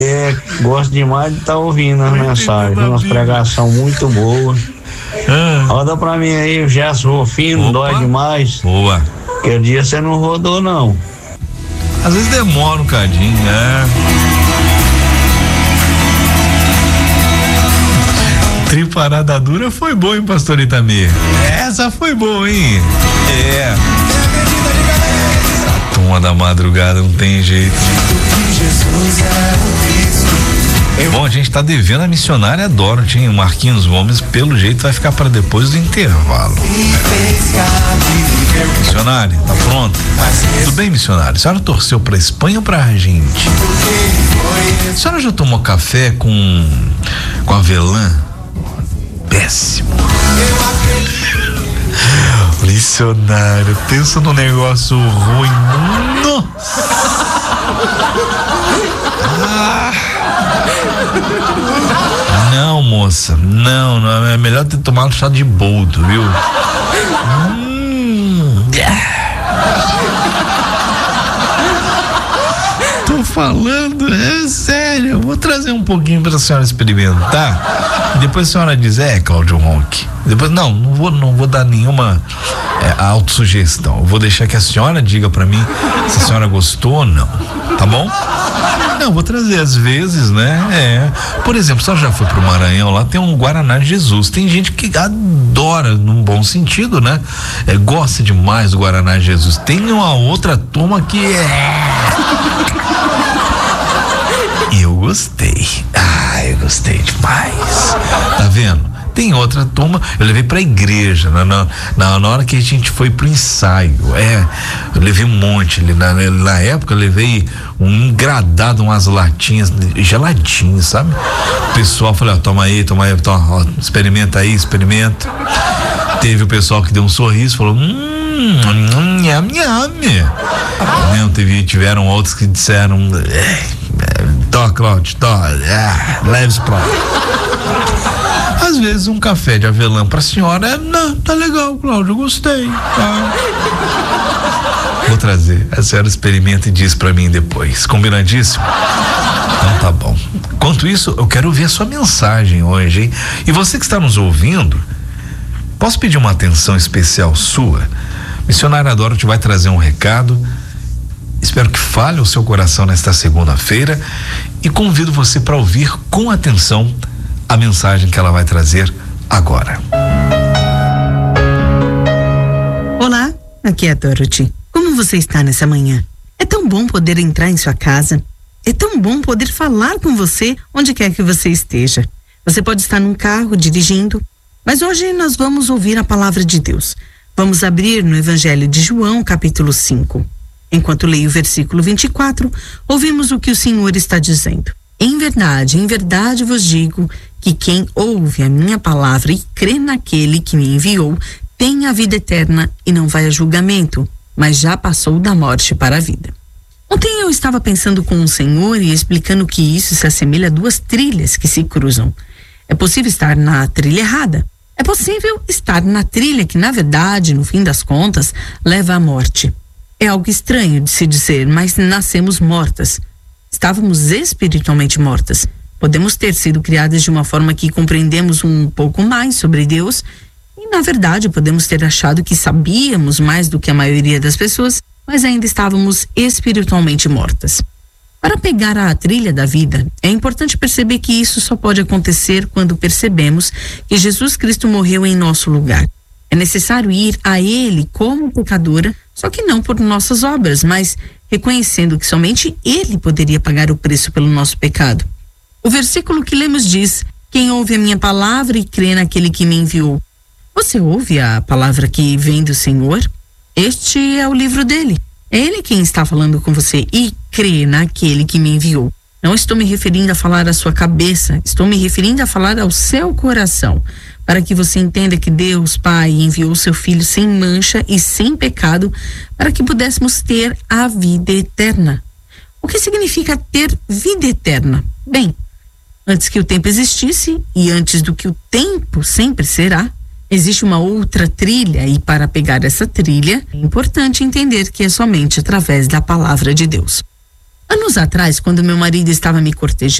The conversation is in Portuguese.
Gosto demais de estar ouvindo as mensagens, umas pregação muito boa. Roda pra mim aí, o Gerson Rufino, dói demais. Boa. Que dia você não rodou, não. Às vezes demora um cadinho, né? Triparada dura foi boa, hein, pastor Itamir? Essa foi boa, hein? A turma da madrugada não tem jeito. Bom, a gente tá devendo a missionária Dorothy, hein? O Marquinhos Gomes, pelo jeito, vai ficar para depois do intervalo. Missionária, tá pronto? Tudo bem, missionária? A senhora torceu pra Espanha ou pra Argentina? A senhora já tomou café com avelã? Péssimo. Missionário, pensa num negócio ruim. Nossa. Não, moça, não, é melhor ter tomado chá de boldo, viu? Tô falando, é sério, eu vou trazer um pouquinho pra senhora experimentar. Depois a senhora diz, Cláudio Ronque. Depois, não vou dar nenhuma autossugestão. Eu vou deixar que a senhora diga pra mim se a senhora gostou ou não, tá bom? Não, vou trazer às vezes, né? Por exemplo, a senhora já foi pro Maranhão, lá tem um Guaraná de Jesus. Tem gente que adora, num bom sentido, né? Gosta demais do Guaraná de Jesus. Tem uma outra turma que eu gostei. Eu gostei demais. Tá vendo? Tem outra turma, eu levei pra igreja, na hora que a gente foi pro ensaio, eu levei um monte, na época eu levei um engradado, umas latinhas geladinhas, sabe? O pessoal falou, toma aí, ó, experimenta aí, experimenta. Teve o pessoal que deu um sorriso, falou, nham, nham. Tiveram outros que disseram, Cláudio, leve isso pra lá. Às vezes um café de avelã pra senhora tá legal, Cláudio, eu gostei, tá? Vou trazer, a senhora experimenta e diz pra mim depois, combinadíssimo? Então tá bom. Enquanto isso, eu quero ouvir a sua mensagem hoje, hein? E você que está nos ouvindo, posso pedir uma atenção especial sua? Missionária Dorothy vai trazer um recado, espero que fale o seu coração nesta segunda-feira e convido você para ouvir com atenção a mensagem que ela vai trazer agora. Olá, aqui é a Dorothy. Como você está nessa manhã? É tão bom poder entrar em sua casa. É tão bom poder falar com você onde quer que você esteja. Você pode estar num carro dirigindo, mas hoje nós vamos ouvir a palavra de Deus. Vamos abrir no Evangelho de João, capítulo 5. Enquanto leio o versículo 24, ouvimos o que o Senhor está dizendo. Em verdade vos digo que quem ouve a minha palavra e crê naquele que me enviou tem a vida eterna e não vai a julgamento, mas já passou da morte para a vida. Ontem eu estava pensando com o Senhor e explicando que isso se assemelha a duas trilhas que se cruzam. É possível estar na trilha errada. É possível estar na trilha que, na verdade, no fim das contas, leva à morte. É algo estranho de se dizer, mas nascemos mortas. Estávamos espiritualmente mortas. Podemos ter sido criadas de uma forma que compreendemos um pouco mais sobre Deus e, na verdade, podemos ter achado que sabíamos mais do que a maioria das pessoas, mas ainda estávamos espiritualmente mortas. Para pegar a trilha da vida, é importante perceber que isso só pode acontecer quando percebemos que Jesus Cristo morreu em nosso lugar. É necessário ir a Ele como pecadora, só que não por nossas obras, mas reconhecendo que somente Ele poderia pagar o preço pelo nosso pecado. O versículo que lemos diz: quem ouve a minha palavra e crê naquele que me enviou. Você ouve a palavra que vem do Senhor? Este é o livro dele. É Ele quem está falando com você e crê naquele que me enviou. Não estou me referindo a falar à sua cabeça, estou me referindo a falar ao seu coração, para que você entenda que Deus, Pai, enviou seu Filho sem mancha e sem pecado para que pudéssemos ter a vida eterna. O que significa ter vida eterna? Bem, antes que o tempo existisse e antes do que o tempo sempre será, existe uma outra trilha e para pegar essa trilha é importante entender que é somente através da palavra de Deus. Anos atrás, quando meu marido estava me cortejando,